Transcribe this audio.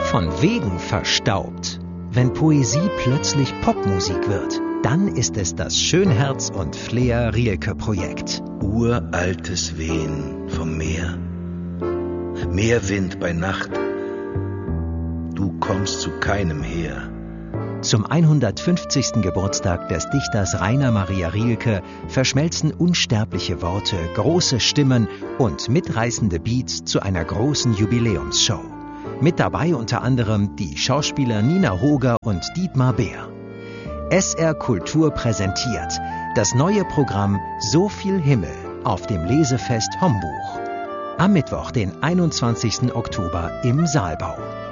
Von wegen verstaubt. Wenn Poesie plötzlich Popmusik wird, dann ist es das Schönherz und Flair Rielke-Projekt. Uraltes Wehen vom Meer, Meerwind bei Nacht, du kommst zu keinem her. Zum 150. Geburtstag des Dichters Rainer Maria Rilke verschmelzen unsterbliche Worte, große Stimmen und mitreißende Beats zu einer großen Jubiläumsshow. Mit dabei unter anderem die Schauspieler Nina Hoger und Dietmar Bär. SR Kultur präsentiert das neue Programm So viel Himmel auf dem Lesefest Hombuch. Am Mittwoch, den 21. Oktober im Saalbau.